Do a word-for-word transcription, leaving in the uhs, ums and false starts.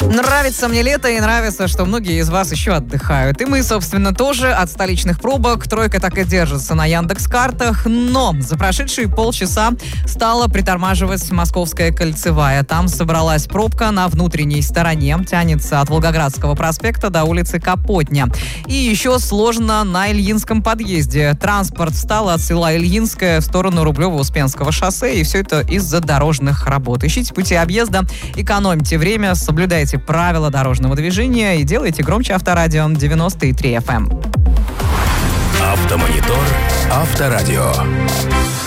Нравится мне лето, и нравится, что многие из вас еще отдыхают. И мы, собственно, тоже от столичных пробок. Тройка так и держится на Яндекс.Картах. Но за прошедшие полчаса стала притормаживать Московская кольцевая. Там собралась пробка на внутренней стороне. Тянется от Волгоградского проспекта до улицы Капотня. И еще сложно на Ильинском подъезде. Транспорт встал от села Ильинское в сторону Рублево-Успенского шоссе. И все это из-за дорожных работ. Ищите пути объезда, экономьте время, соблюдайте правила дорожного движения и делайте громче Авторадио девяносто и три эф эм. Автомонитор Авторадио.